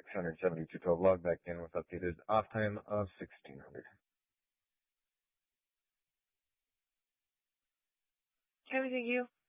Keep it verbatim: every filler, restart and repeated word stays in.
six hundred seventy-two twelve. Log back in with updated off time of sixteen hundred. Everything you.